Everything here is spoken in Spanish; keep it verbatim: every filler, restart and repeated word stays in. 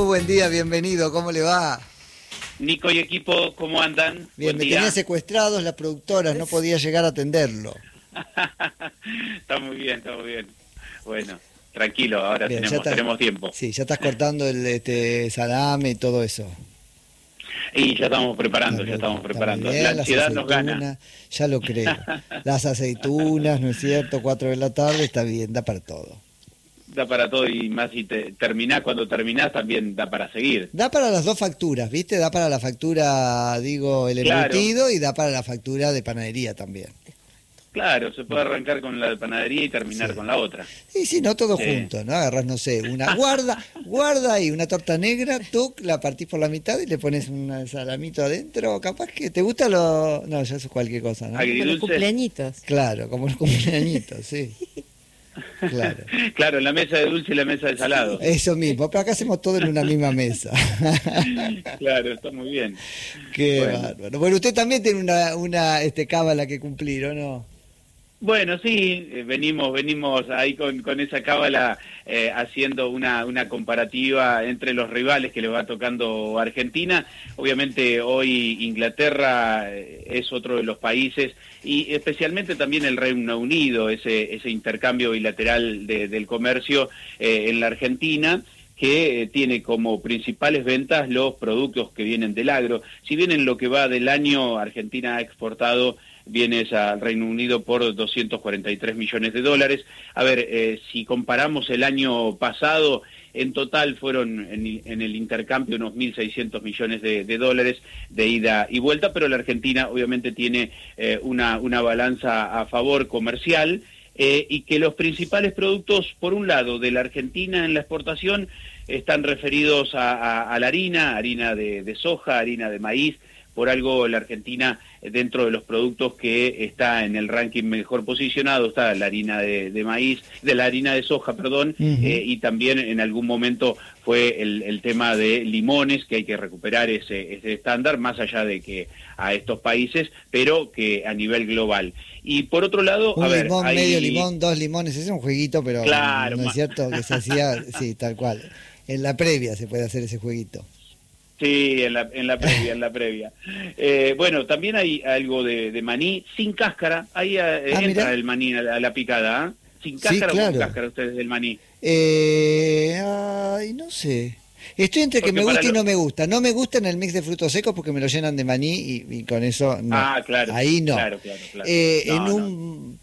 muy buen día, bienvenido, ¿cómo le va? Nico y equipo, ¿cómo andan? Bien, Buen me día. tenía secuestrados las productoras, no podía llegar a atenderlo. Está muy bien, está muy bien. Bueno, tranquilo, ahora Bien, tenemos, está, tenemos tiempo. Sí, ya estás cortando el este, salame y todo eso. Y ya estamos preparando, Está ya estamos muy preparando. bien, La las ansiedad nos gana. aceitunas, ya lo creo. Las aceitunas, ¿no es cierto? Cuatro de la tarde, está bien, da para todo. Da para todo y más si te, terminás, cuando terminás también da para seguir. Da para las dos facturas, ¿viste? Da para la factura, digo, el Claro. embutido y da para la factura de panadería también. Claro, se puede arrancar con la de panadería y terminar Sí. con la otra. Y si no, todo Sí. junto, ¿no? Agarrás, no sé, una guarda, guarda y una torta negra, tú la partís por la mitad y le pones un salamito adentro, capaz que te gusta lo... No, ya eso es cualquier cosa, ¿no? Agridulce. Como los cumpleañitos. Claro, como los cumpleañitos, sí. Claro. Claro, la mesa de dulce y la mesa de salado. Eso mismo, pero acá hacemos todo en una misma mesa. Claro, está muy bien. Qué Bueno. bárbaro. Bueno, usted también tiene una, una este, cábala que cumplir, ¿o no? Bueno, sí, eh, venimos venimos ahí con, con esa cábala eh, haciendo una, una comparativa entre los rivales que le va tocando Argentina. Obviamente hoy Inglaterra eh, es otro de los países y especialmente también el Reino Unido, ese, ese intercambio bilateral de, del comercio eh, en la Argentina, que eh, tiene como principales ventas los productos que vienen del agro. Si bien en lo que va del año Argentina ha exportado bienes al Reino Unido por doscientos cuarenta y tres millones de dólares. A ver, eh, si comparamos el año pasado, en total fueron en, en el intercambio unos mil seiscientos millones de, de dólares de ida y vuelta, pero la Argentina obviamente tiene eh, una, una balanza a favor comercial, eh, y que los principales productos, por un lado, de la Argentina en la exportación, están referidos a, a, a la harina, harina de, de soja, harina de maíz. Por algo la Argentina, dentro de los productos que está en el ranking mejor posicionado, está la harina de, de maíz, de la harina de soja, perdón, Uh-huh. eh, y también en algún momento fue el, el tema de limones, que hay que recuperar ese, ese estándar, más allá de que a estos países, pero que a nivel global. Y por otro lado, Un a ver, limón, hay... medio limón, dos limones, ese es un jueguito, pero Claro, no ma- es cierto que se hacía, sí, tal cual. En la previa se puede hacer ese jueguito. Sí, en la, en la previa, en la previa. Eh, bueno, también hay algo de, de maní sin cáscara. Ahí eh, Ah, entra mirá. el maní a la, a la picada, ¿ah? Sin Sí, cáscara o claro. con cáscara ustedes del maní. Eh, ay, no sé. Estoy entre que Porque me gusta para y lo- no me gusta. No me gusta en el mix de frutos secos porque me lo llenan de maní y, y con eso no. Ah, claro. Ahí no. Claro, claro, claro. Eh, No, en no. un